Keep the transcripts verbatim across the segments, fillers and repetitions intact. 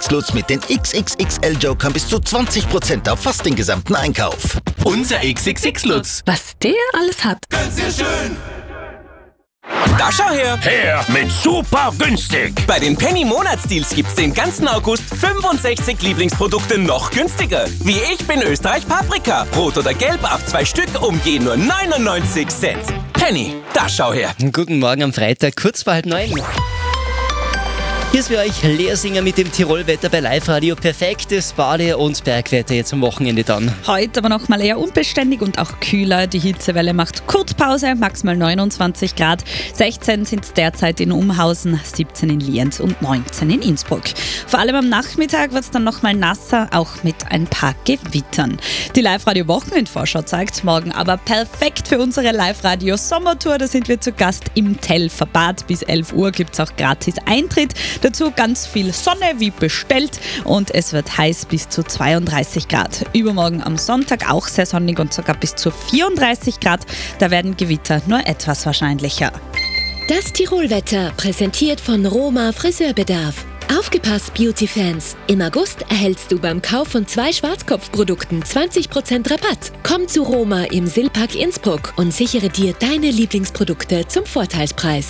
Lutz mit den X X X L-Jokern bis zu zwanzig Prozent auf fast den gesamten Einkauf. Unser X X X Lutz. Was der alles hat. Ganz sehr schön. Da schau her! Her mit super günstig! Bei den Penny-Monatsdeals gibt's den ganzen August fünfundsechzig Lieblingsprodukte noch günstiger. Wie ich bin Österreich Paprika. Rot oder gelb ab zwei Stück um je nur neunundneunzig Cent. Penny, da schau her! Guten Morgen am Freitag, kurz vor halb neun. Hier ist für euch Leersinger mit dem Tirolwetter bei Live-Radio. Perfektes Bade- und Bergwetter jetzt am Wochenende dann. Heute aber noch mal eher unbeständig und auch kühler. Die Hitzewelle macht Kurzpause, maximal neunundzwanzig Grad. sechzehn sind es derzeit in Umhausen, siebzehn in Lienz und neunzehn in Innsbruck. Vor allem am Nachmittag wird es dann noch mal nasser, auch mit ein paar Gewittern. Die Live-Radio-Wochenendvorschau zeigt morgen aber perfekt für unsere Live-Radio-Sommertour. Da sind wir zu Gast im Telferbad. Bis elf Uhr gibt es auch gratis Eintritt. Dazu ganz viel Sonne wie bestellt und es wird heiß bis zu zweiunddreißig Grad. Übermorgen am Sonntag auch sehr sonnig und sogar bis zu vierunddreißig Grad. Da werden Gewitter nur etwas wahrscheinlicher. Das Tirolwetter präsentiert von Roma Friseurbedarf. Aufgepasst, Beauty-Fans! Im August erhältst du beim Kauf von zwei Schwarzkopfprodukten zwanzig Prozent Rabatt. Komm zu Roma im Silpark Innsbruck und sichere dir deine Lieblingsprodukte zum Vorteilspreis.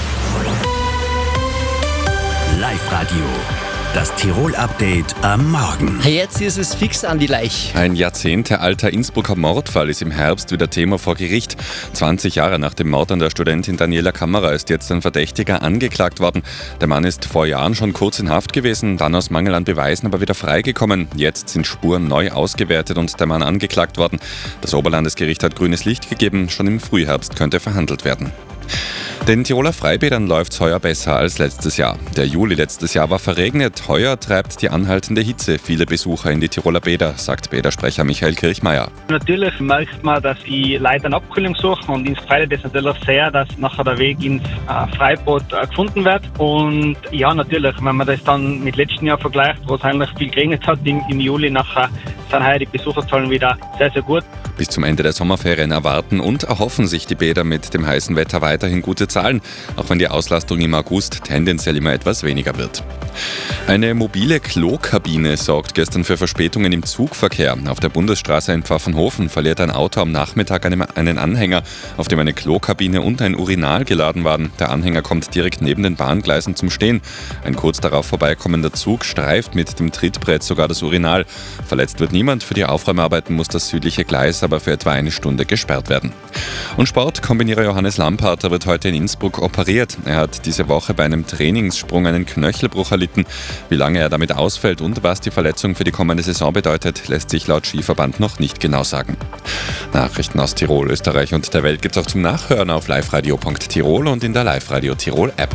Live-Radio, das Tirol-Update am Morgen. Jetzt ist es fix an die Leich. Ein jahrzehntealter Innsbrucker Mordfall ist im Herbst wieder Thema vor Gericht. zwanzig Jahre nach dem Mord an der Studentin Daniela Kammerer ist jetzt ein Verdächtiger angeklagt worden. Der Mann ist vor Jahren schon kurz in Haft gewesen, dann aus Mangel an Beweisen aber wieder freigekommen. Jetzt sind Spuren neu ausgewertet und der Mann angeklagt worden. Das Oberlandesgericht hat grünes Licht gegeben, schon im Frühherbst könnte verhandelt werden. Den Tiroler Freibädern läuft's heuer besser als letztes Jahr. Der Juli letztes Jahr war verregnet. Heuer treibt die anhaltende Hitze viele Besucher in die Tiroler Bäder, sagt Bädersprecher Michael Kirchmeier. Natürlich merkt man, dass die Leute eine Abkühlung suchen und uns freut es natürlich sehr, dass nachher der Weg ins äh, Freibad äh, gefunden wird. Und ja, natürlich, wenn man das dann mit letzten Jahr vergleicht, wo es eigentlich viel geregnet hat im, im Juli, nachher sind heuer die Besucherzahlen wieder sehr, sehr gut. Bis zum Ende der Sommerferien erwarten und erhoffen sich die Bäder mit dem heißen Wetter weiterhin gute Zahlen, auch wenn die Auslastung im August tendenziell immer etwas weniger wird. Eine mobile Klokabine sorgt gestern für Verspätungen im Zugverkehr. Auf der Bundesstraße in Pfaffenhofen verliert ein Auto am Nachmittag einen Anhänger, auf dem eine Klokabine und ein Urinal geladen waren. Der Anhänger kommt direkt neben den Bahngleisen zum Stehen. Ein kurz darauf vorbeikommender Zug streift mit dem Trittbrett sogar das Urinal. Verletzt wird niemand. Für die Aufräumarbeiten muss das südliche Gleis aber für etwa eine Stunde gesperrt werden. Und Sportkombinierer Johannes Lamparter wird heute in Innsbruck operiert. Er hat diese Woche bei einem Trainingssprung einen Knöchelbruch erlitten. Wie lange er damit ausfällt und was die Verletzung für die kommende Saison bedeutet, lässt sich laut Skiverband noch nicht genau sagen. Nachrichten aus Tirol, Österreich und der Welt gibt es auch zum Nachhören auf liveradio punkt tirol und in der Live-Radio Tirol App.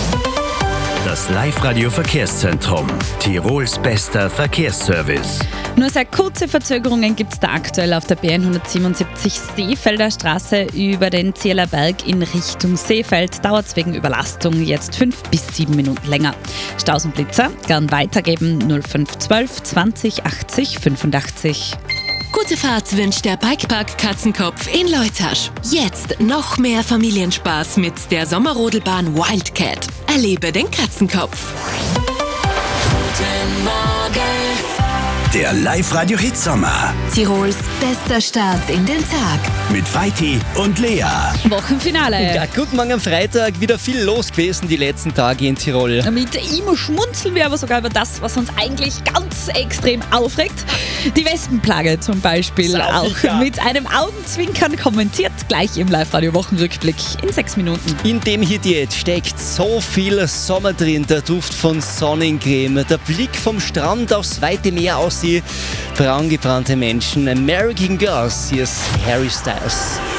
Das Live-Radio Verkehrszentrum, Tirols bester Verkehrsservice. Nur sehr kurze Verzögerungen gibt es da aktuell auf der B hundertsiebenundsiebzig Seefelder Straße über den Zieler Berg in Richtung Seefeld. Dauert es wegen Überlastung jetzt fünf bis sieben Minuten länger. Staus und Blitzer gern weitergeben null fünf zwölf zwanzig achtzig fünfundachtzig. Gute Fahrt wünscht der Bikepark Katzenkopf in Leutasch. Jetzt noch mehr Familienspaß mit der Sommerrodelbahn Wildcat. Erlebe den Katzenkopf. Guten Morgen. Der Live-Radio-Hit Sommer Tirols bester Start in den Tag. mit Vaiti und Lea. Wochenfinale. Ja, guten Morgen am Freitag. Wieder viel los gewesen die letzten Tage in Tirol. Mit ihm schmunzeln wir aber sogar über das, was uns eigentlich ganz extrem aufregt. Die Wespenplage zum Beispiel. Sausicher. Auch mit einem Augenzwinkern kommentiert. Gleich im Live-Radio-Wochenrückblick in sechs Minuten. In dem Hit jetzt steckt so viel Sommer drin. Der Duft von Sonnencreme, der Blick vom Strand aufs weite Meer aus, die braungebrannte Menschen. American Girls, hier ist Harry Styles.